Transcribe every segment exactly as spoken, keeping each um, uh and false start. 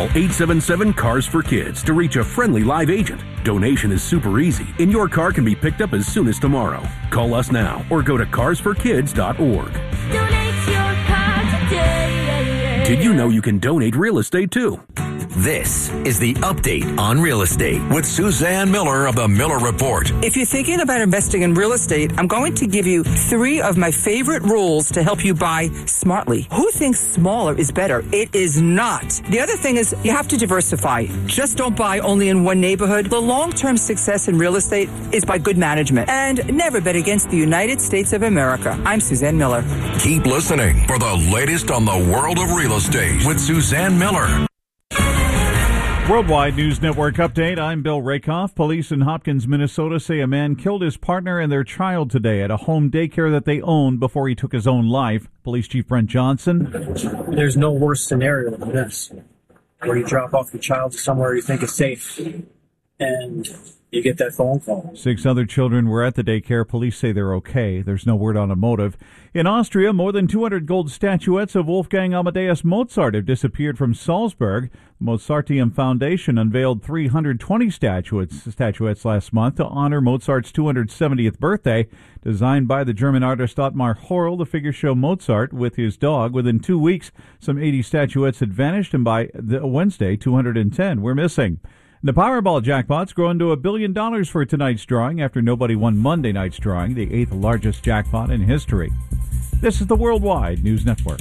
Call eight seven seven, C A R S for Kids to reach a friendly live agent. Donation is super easy, and your car can be picked up as soon as tomorrow. Call us now or go to cars for kids dot org. Donate your car today. Did you know you can donate real estate too? This is the Update on Real Estate with Suzanne Miller of the Miller Report. If you're thinking about investing in real estate, I'm going to give you three of my favorite rules to help you buy smartly. Who thinks smaller is better? It is not. The other thing is you have to diversify. Just don't buy only in one neighborhood. The long-term success in real estate is by good management. And never bet against the United States of America. I'm Suzanne Miller. Keep listening for the latest on the world of real estate with Suzanne Miller. Worldwide News Network update. I'm Bill Rakoff. Police in Hopkins, Minnesota say a man killed his partner and their child today at a home daycare that they owned before he took his own life. Police Chief Brent Johnson. There's no worse scenario than this, where you drop off your child to somewhere you think is safe, and you get that phone call. Six other children were at the daycare. Police say they're okay. There's no word on a motive. In Austria, more than two hundred gold statuettes of Wolfgang Amadeus Mozart have disappeared from Salzburg. The Mozarteum Foundation unveiled three hundred twenty statuettes, statuettes last month to honor Mozart's two hundred seventieth birthday. Designed by the German artist Ottmar Horl, the figures show Mozart with his dog. Within two weeks, some eighty statuettes had vanished, and by the Wednesday, two hundred ten were missing. The Powerball jackpot's grown to a billion dollars for tonight's drawing after nobody won Monday night's drawing, the eighth largest jackpot in history. This is the Worldwide News Network.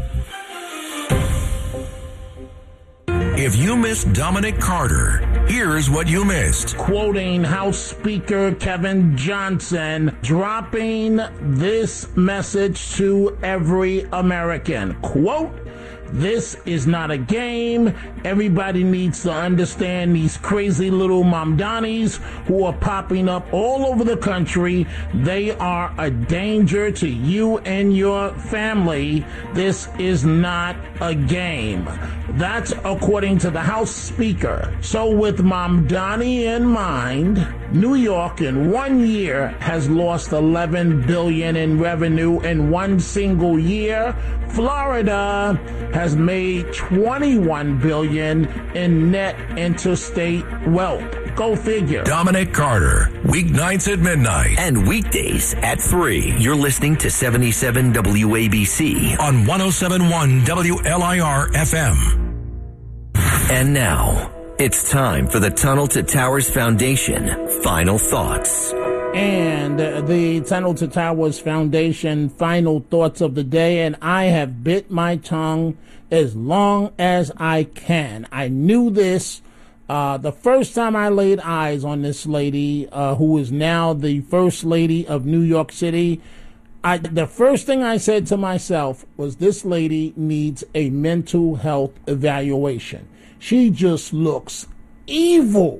If you missed Dominic Carter, here's what you missed. Quoting House Speaker Kevin Johnson, dropping this message to every American. Quote, "This is not a game. Everybody needs to understand these crazy little Mamdanis who are popping up all over the country. They are a danger to you and your family. This is not a game." That's according to the House Speaker. So with Mamdani in mind, New York in one year has lost eleven billion dollars in revenue in one single year. Florida has made twenty-one billion dollars in net interstate wealth. Go figure. Dominic Carter, weeknights at midnight. And weekdays at three. You're listening to seventy-seven W A B C on one oh seven point one W L I R F M. And now, it's time for the Tunnel to Towers Foundation Final Thoughts. And the Tunnel to Towers Foundation final thoughts of the day, and I have bit my tongue as long as I can. I knew this uh, the first time I laid eyes on this lady, uh, who is now the First Lady of New York City. I, the first thing I said to myself was, this lady needs a mental health evaluation. She just looks evil.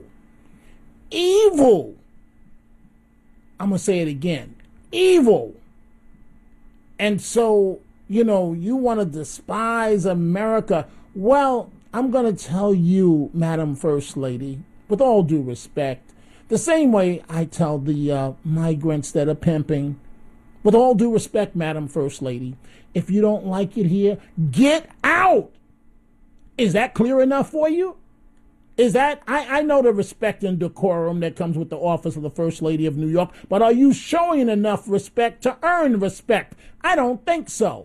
Evil. I'm going to say it again. Evil. And so, you know, you want to despise America. Well, I'm going to tell you, Madam First Lady, with all due respect, the same way I tell the uh, migrants that are pimping, with all due respect, Madam First Lady, if you don't like it here, get out. Is that clear enough for you? Is that, I, I know the respect and decorum that comes with the office of the First Lady of New York, but are you showing enough respect to earn respect? I don't think so.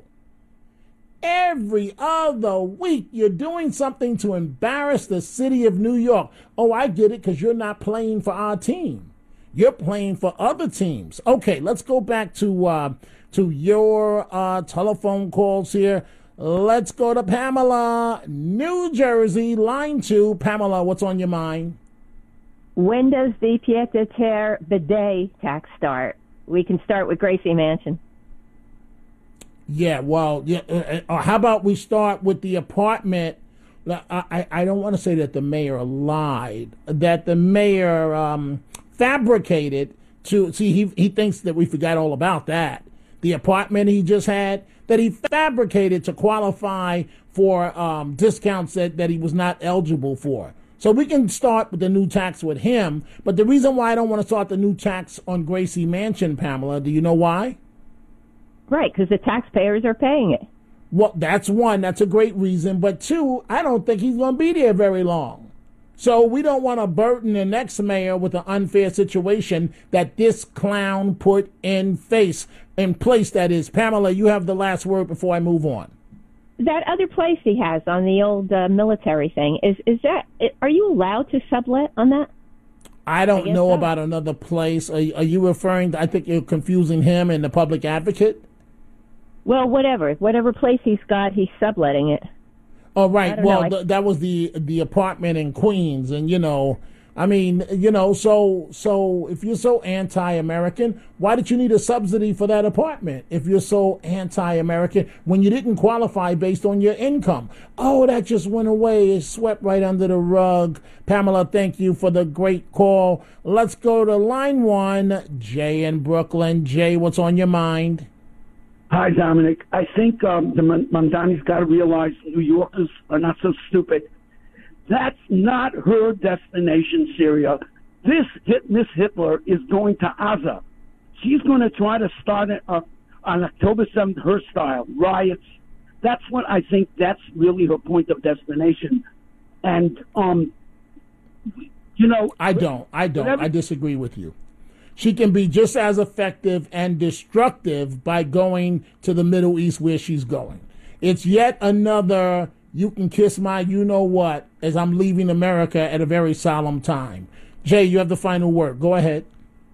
Every other week, you're doing something to embarrass the city of New York. Oh, I get it, because you're not playing for our team. You're playing for other teams. Okay, let's go back to uh, to your uh, telephone calls here. Let's go to Pamela, New Jersey, line two. Pamela, what's on your mind? When does the pied-à-terre bidet tax start? We can start with Gracie Mansion. Yeah, well, yeah. Uh, uh, how about we start with the apartment? I, I, I don't want to say that the mayor lied, that the mayor um, fabricated to, see, he, he thinks that we forgot all about that. The apartment he just had, that he fabricated to qualify for um, discounts that, that he was not eligible for. So we can start with the new tax with him. But the reason why I don't want to start the new tax on Gracie Mansion, Pamela, do you know why? Right, because the taxpayers are paying it. Well, that's one. That's a great reason. But two, I don't think he's going to be there very long. So we don't want to burden the next mayor with an unfair situation that this clown put in face in place. That is, Pamela, you have the last word before I move on. That other place he has on the old uh, military thing, is is that, are you allowed to sublet on that? I don't I know so. about another place. Are, are you referring to, I think you're confusing him and the public advocate? Well, whatever. Whatever place he's got, he's subletting it. Oh, right. Well, I... th- that was the the apartment in Queens. And, you know, I mean, you know, so so if you're so anti-American, why did you need a subsidy for that apartment if you're so anti-American when you didn't qualify based on your income? Oh, that just went away. It swept right under the rug. Pamela, thank you for the great call. Let's go to line one. Jay in Brooklyn. Jay, what's on your mind? Hi, Dominic. I think um, the Mamdani's got to realize New Yorkers are not so stupid. That's not her destination, Syria. This hit, Miss Hitler is going to Gaza. She's going to try to start it uh, on October seventh, her style, riots. That's what I think that's really her point of destination. And, um, you know... I don't. I don't. Whatever. I disagree with you. She can be just as effective and destructive by going to the Middle East where she's going. It's yet another, you can kiss my you-know-what as I'm leaving America at a very solemn time. Jay, you have the final word. Go ahead.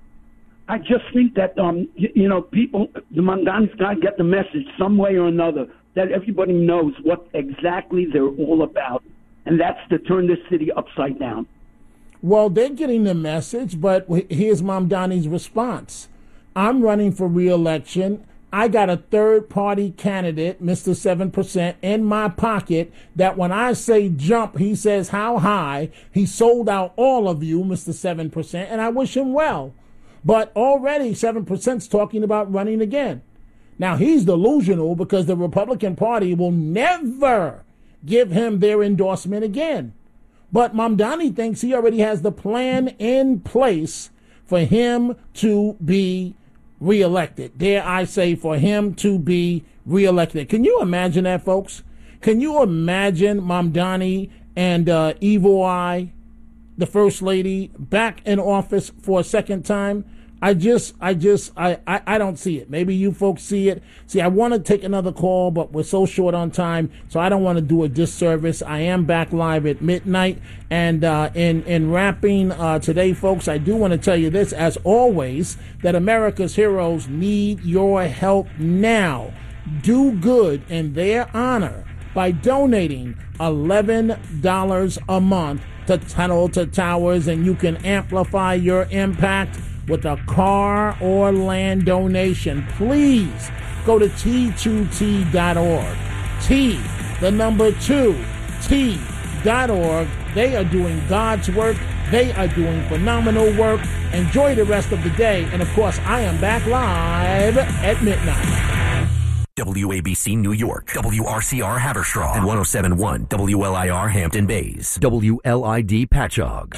I just think that, um, you, you know, people, the Mamdani's got to get the message some way or another that everybody knows what exactly they're all about, and that's to turn this city upside down. Well, they're getting the message, but here's Mamdani's response. I'm running for re-election. I got a third-party candidate, Mister seven percent, in my pocket that when I say jump, he says how high. He sold out all of you, Mister seven percent, and I wish him well. But already seven percent's talking about running again. Now, he's delusional because the Republican Party will never give him their endorsement again. But Mamdani thinks he already has the plan in place for him to be reelected. Dare I say, for him to be reelected. Can you imagine that, folks? Can you imagine Mamdani and uh, Evil Eye, the First Lady, back in office for a second time? I just, I just, I, I, I don't see it. Maybe you folks see it. See, I want to take another call, but we're so short on time, so I don't want to do a disservice. I am back live at midnight. And uh, in, in wrapping uh, today, folks, I do want to tell you this, as always, that America's heroes need your help now. Do good in their honor by donating eleven dollars a month to Tunnel to Towers, and you can amplify your impact with a car or land donation. Please go to T two T dot org. T, the number two, T dot org. They are doing God's work. They are doing phenomenal work. Enjoy the rest of the day. And of course, I am back live at midnight. W A B C New York, W R C R Haverstraw, and one oh seven point one W L I R Hampton Bays, W L I D Patchogue.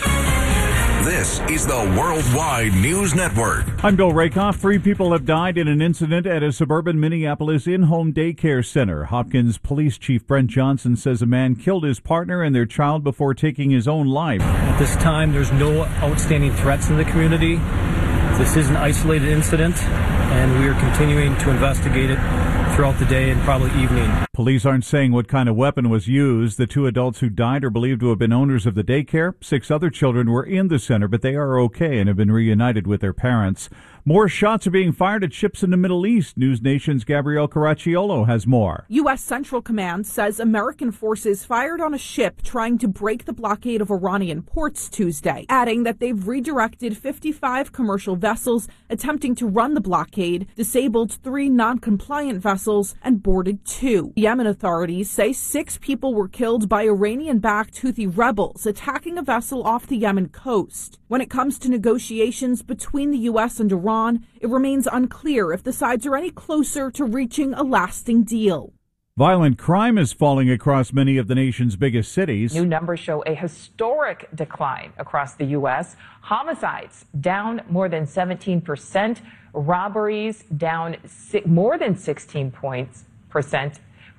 This is the Worldwide News Network. I'm Bill Rakoff. Three people have died in an incident at a suburban Minneapolis in-home daycare center. Hopkins Police Chief Brent Johnson says a man killed his partner and their child before taking his own life. At this time, there's no outstanding threats in the community. This is an isolated incident, and we are continuing to investigate it throughout the day and probably evening. Police aren't saying what kind of weapon was used. The two adults who died are believed to have been owners of the daycare. Six other children were in the center, but they are okay and have been reunited with their parents. More shots are being fired at ships in the Middle East. News Nation's Gabrielle Caracciolo has more. U S. Central Command says American forces fired on a ship trying to break the blockade of Iranian ports Tuesday, adding that they've redirected fifty-five commercial vessels attempting to run the blockade, disabled three non-compliant vessels, and boarded two. Yemen authorities say six people were killed by Iranian-backed Houthi rebels attacking a vessel off the Yemen coast. When it comes to negotiations between the U S and Iran, it remains unclear if the sides are any closer to reaching a lasting deal. Violent crime is falling across many of the nation's biggest cities. New numbers show a historic decline across the U S. Homicides down more than seventeen percent. Robberies down more than sixteen percent.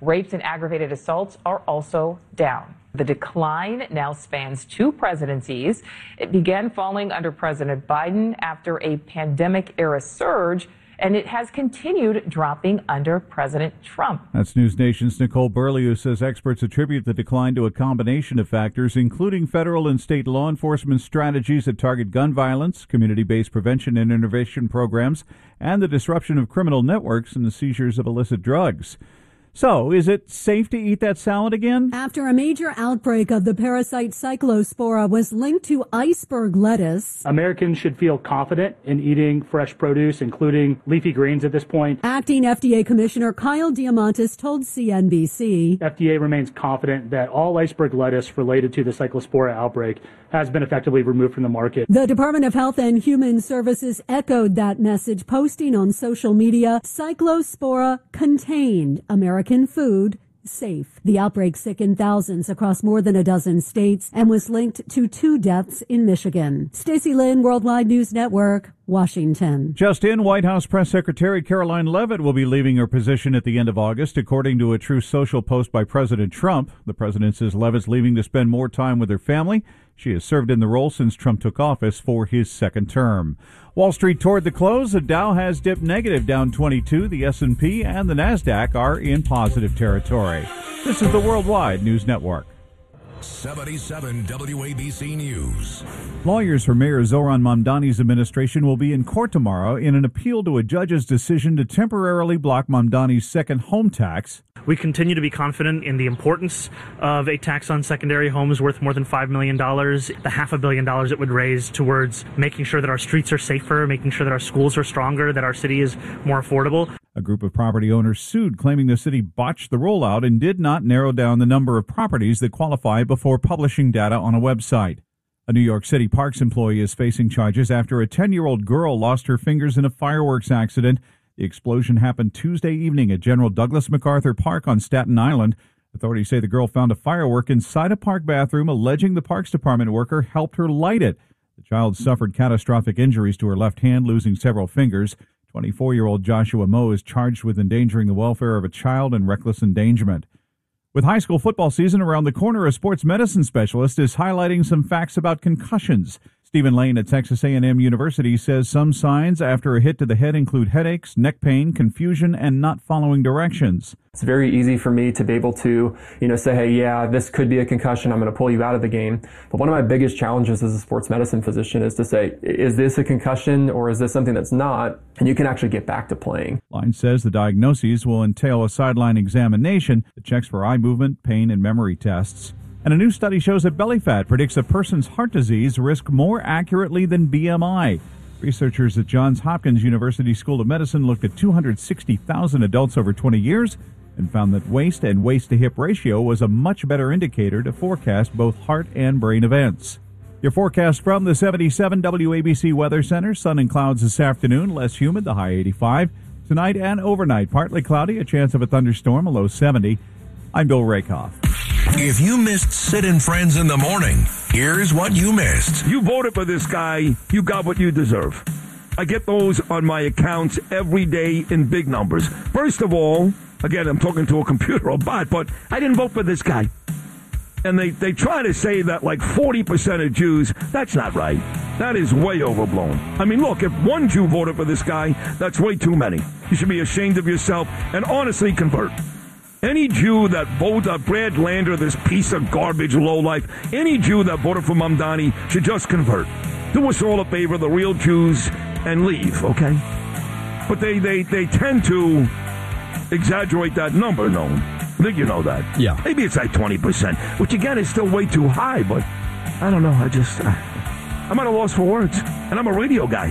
Rapes and aggravated assaults are also down. The decline now spans two presidencies. It began falling under President Biden after a pandemic-era surge, and it has continued dropping under President Trump. That's News Nation's Nicole Burley, who says experts attribute the decline to a combination of factors, including federal and state law enforcement strategies that target gun violence, community-based prevention and intervention programs, and the disruption of criminal networks and the seizures of illicit drugs. So, is it safe to eat that salad again? After a major outbreak of the parasite Cyclospora was linked to iceberg lettuce, Americans should feel confident in eating fresh produce, including leafy greens at this point. Acting F D A Commissioner Kyle Diamantis told C N B C. F D A remains confident that all iceberg lettuce related to the Cyclospora outbreak has been effectively removed from the market. The Department of Health and Human Services echoed that message, posting on social media, Cyclospora contained American food safe. The outbreak sickened thousands across more than a dozen states and was linked to two deaths in Michigan. Stacey Lynn, Worldwide News Network, Washington. Just in, White House Press Secretary Caroline Leavitt will be leaving her position at the end of August, according to a Truth Social post by President Trump. The president says Leavitt's leaving to spend more time with her family. She has served in the role since Trump took office for his second term. Wall Street toward the close. The Dow has dipped negative, down twenty-two. The S and P and the NASDAQ are in positive territory. This is the Worldwide News Network. seventy-seven W A B C News. Lawyers for Mayor Zoran Mamdani's administration will be in court tomorrow in an appeal to a judge's decision to temporarily block Mamdani's second home tax. We continue to be confident in the importance of a tax on secondary homes worth more than five million dollars, the half a billion dollars it would raise towards making sure that our streets are safer, making sure that our schools are stronger, that our city is more affordable. A group of property owners sued, claiming the city botched the rollout and did not narrow down the number of properties that qualify before publishing data on a website. A New York City Parks employee is facing charges after a ten-year-old girl lost her fingers in a fireworks accident. The explosion happened Tuesday evening at General Douglas MacArthur Park on Staten Island. Authorities say the girl found a firework inside a park bathroom, alleging the Parks Department worker helped her light it. The child suffered catastrophic injuries to her left hand, losing several fingers. twenty-four-year-old Joshua Moe is charged with endangering the welfare of a child and reckless endangerment. With high school football season around the corner, a sports medicine specialist is highlighting some facts about concussions. Stephen Lane at Texas A and M University says some signs after a hit to the head include headaches, neck pain, confusion, and not following directions. It's very easy for me to be able to, you know, say, hey, yeah, this could be a concussion. I'm going to pull you out of the game. But one of my biggest challenges as a sports medicine physician is to say, is this a concussion or is this something that's not? And you can actually get back to playing. Line says the diagnoses will entail a sideline examination that checks for eye movement, pain, and memory tests. And a new study shows that belly fat predicts a person's heart disease risk more accurately than B M I. Researchers at Johns Hopkins University School of Medicine looked at two hundred sixty thousand adults over twenty years and found that waist and waist-to-hip ratio was a much better indicator to forecast both heart and brain events. Your forecast from the seventy-seven W A B C Weather Center. Sun and clouds this afternoon, less humid, the high eighty-five. Tonight and overnight, partly cloudy, a chance of a thunderstorm, a low seventy. I'm Bill Rakoff. If you missed Sid and Friends in the morning, here's what you missed. You voted for this guy, you got what you deserve. I get those on my accounts every day in big numbers. First of all, again, I'm talking to a computer or bot, but I didn't vote for this guy. And they, they try to say that like forty percent of Jews, that's not right. That is way overblown. I mean, look, if one Jew voted for this guy, that's way too many. You should be ashamed of yourself and honestly convert. Any Jew that voted Brad Lander, this piece of garbage lowlife, any Jew that voted for Mamdani should just convert. Do us all a favor, the real Jews, and leave, okay? But they, they, they tend to exaggerate that number, no? I think you know that. Yeah. Maybe it's like twenty percent, which again is still way too high, but I don't know. I just, uh, I'm at a loss for words. And I'm a radio guy.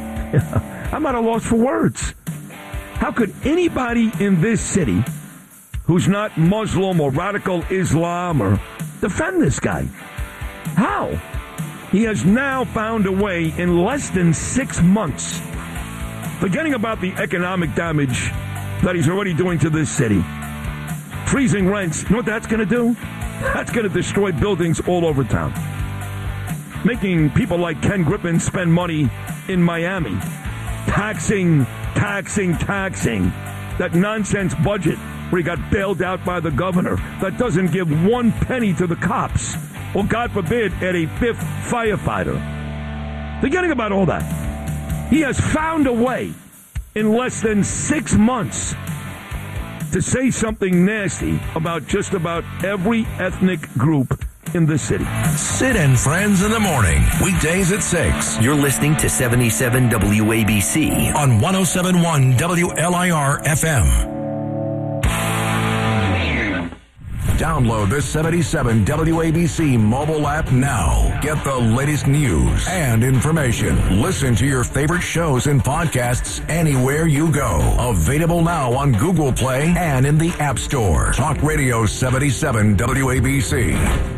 I'm at a loss for words. How could anybody in this city who's not Muslim or radical Islam or defend this guy? How? He has now found a way in less than six months, forgetting about the economic damage that he's already doing to this city. Freezing rents, you know what that's going to do? That's going to destroy buildings all over town. Making people like Ken Griffin spend money in Miami. Taxing, taxing, taxing. That nonsense budget where he got bailed out by the governor, that doesn't give one penny to the cops, or God forbid, at a fifth firefighter. Forgetting about all that, he has found a way in less than six months to say something nasty about just about every ethnic group in the city. Sid and Friends in the morning, weekdays at six. You're listening to seventy-seven W A B C on one oh seven point one W L I R F M. Download the seventy-seven W A B C mobile app now. Get the latest news and information. Listen to your favorite shows and podcasts anywhere you go. Available now on Google Play and in the App Store. Talk Radio seventy-seven W A B C.